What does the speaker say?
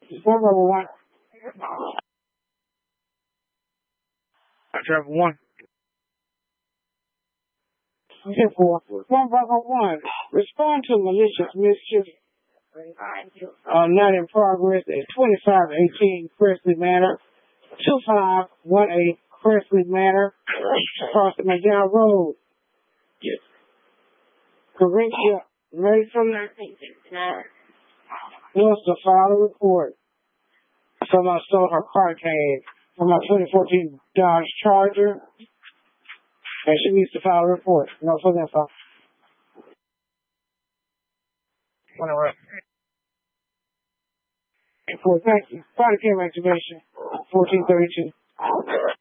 Number one. Driver one. Okay, four. One brother one. Respond to malicious mischief. Not in progress at 2518 Presley Manor, 2518 Presley Manor, across the McDowell Road. Yes. Corinthia, ready for that? Wants to file a report for my stole her car came for my 2014 Dodge Charger, and she needs to file a report. No, for that file. Whatever. Thank you. Body cam activation, 1432.